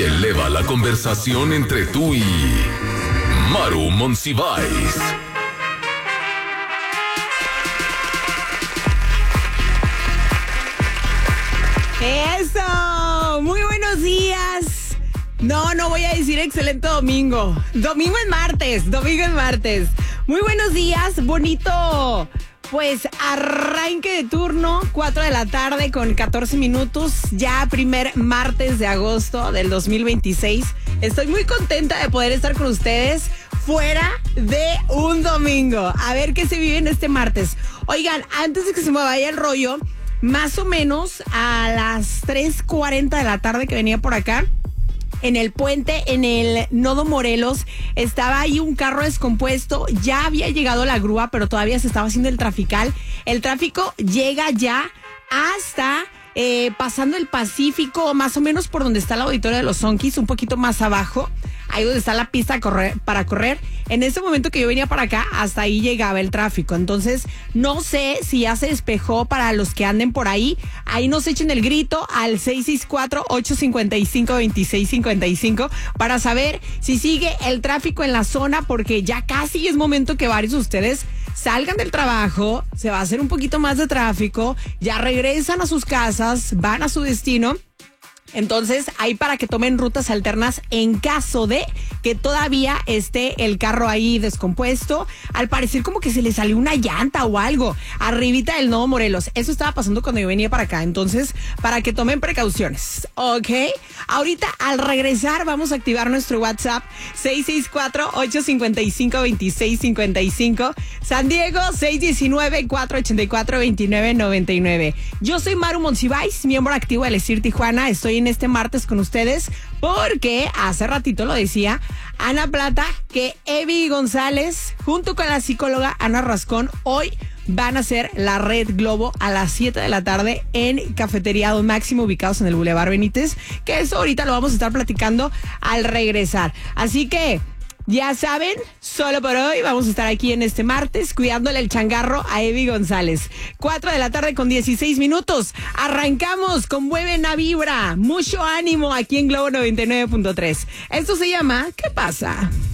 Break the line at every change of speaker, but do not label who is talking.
Eleva la conversación entre tú y Maru Monsiváis.
¡Eso! ¡Muy buenos días! No voy a decir excelente domingo. Domingo es martes. Muy buenos días, bonito. Pues arranque de turno, 4 de la tarde con 14 minutos, ya primer martes de agosto del 2026. Estoy muy contenta de poder estar con ustedes fuera de un domingo. A ver qué se vive en este martes. Oigan, antes de que se me vaya el rollo, más o menos a las 3:40 de la tarde que venía por acá, en el puente, en el Nodo Morelos, estaba ahí un carro descompuesto. Ya había llegado la grúa, pero todavía se estaba haciendo el trafical. El tráfico llega ya hasta pasando el Pacífico, más o menos por donde está el auditorio de los Zonkis, un poquito más abajo, ahí donde está la pista para correr. En ese momento que yo venía para acá, hasta ahí llegaba el tráfico. Entonces, no sé si ya se despejó para los que anden por ahí. Ahí nos echen el grito al 664-855-2655 para saber si sigue el tráfico en la zona, porque ya casi es momento que varios de ustedes salgan del trabajo, se va a hacer un poquito más de tráfico, ya regresan a sus casas, van a su destino. Entonces, ahí para que tomen rutas alternas en caso de que todavía esté el carro ahí descompuesto. Al parecer como que se le salió una llanta o algo arribita del Nodo Morelos. Eso estaba pasando cuando yo venía para acá. Entonces, para que tomen precauciones, ¿ok? Ahorita, al regresar, vamos a activar nuestro WhatsApp 664-855-2655. San Diego, 619-484-2999. Yo soy Maru Monsiváis, miembro activo del ESIR Tijuana. Estoy en este martes con ustedes porque hace ratito lo decía Ana Plata, que Evi González junto con la psicóloga Ana Rascón hoy van a hacer la Red Globo a las 7 de la tarde en Cafetería Don Máximo, ubicados en el Boulevard Benítez, que eso ahorita lo vamos a estar platicando al regresar. Así que ya saben, solo por hoy vamos a estar aquí en este martes cuidándole el changarro a Evi González. 4 de la tarde con 16 minutos. Arrancamos con buena vibra. Mucho ánimo aquí en Globo 99.3. Esto se llama ¿Qué pasa?